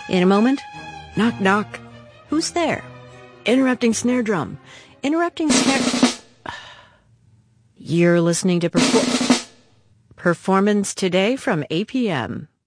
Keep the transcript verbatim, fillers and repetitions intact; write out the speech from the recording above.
In a moment, knock, knock. Who's there? Interrupting snare drum. Interrupting snare... You're listening to Perfor- Performance Today from A P M.